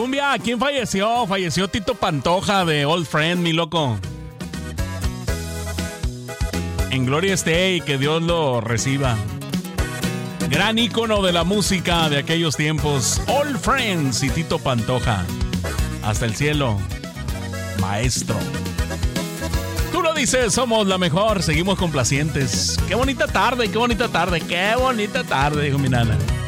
cumbia. ¿Quién falleció? Falleció Tito Pantoja de Old Friend, mi loco. En gloria esté y que Dios lo reciba. Gran ícono de la música de aquellos tiempos. Old Friends y Tito Pantoja. Hasta el cielo, maestro. Tú lo dices, somos la mejor. Seguimos complacientes. Qué bonita tarde, qué bonita tarde, qué bonita tarde, dijo mi nana.